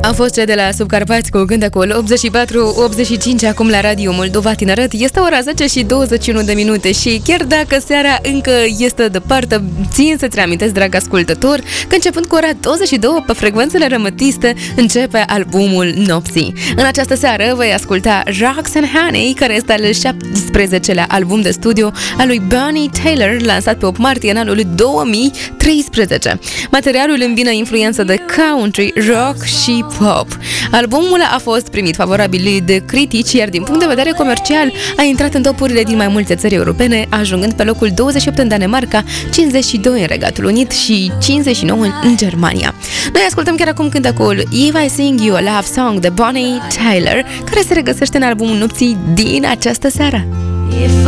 A fost cea de la Subcarpați cu cântecul 84-85 acum la Radio Moldova Tineret. Este ora 10 și 21 de minute și chiar dacă seara încă este departe, țin să-ți reamintesc, drag ascultător, că începând cu ora 22 pe frecvențele rămătiste începe albumul nopții. În această seară voi asculta Rocks and Honey, care este al 17-lea album de studio al lui Bonnie Tyler, lansat pe 8 martie în anul 2013. Materialul îmbină influență de country, rock și pop. Albumul a fost primit favorabil de critici, iar din punct de vedere comercial a intrat în topurile din mai multe țări europene, ajungând pe locul 28 în Danemarca, 52 în Regatul Unit și 59 în Germania. Noi ascultăm chiar acum cântecul If I Sing You a Love Song de Bonnie Tyler, care se regăsește în albumul nopții din această seară.